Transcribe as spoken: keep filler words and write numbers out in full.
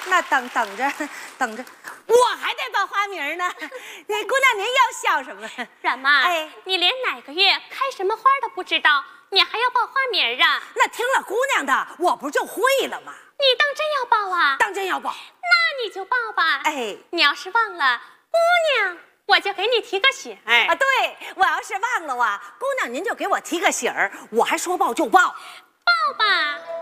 那等等着等着，我还得报花名呢。那姑娘您要笑什么？ 阮妈， 哎， 你连哪个月开什么花都不知道，你还要报花名啊？ 那听了姑娘的，我不就会了吗？ 你当真要报啊？ 当真要报。 那你就报吧。 哎， 你要是忘了，姑娘我就给你提个醒儿啊。对，我要是忘了啊，姑娘您就给我提个醒儿，我还说报就报。 报吧。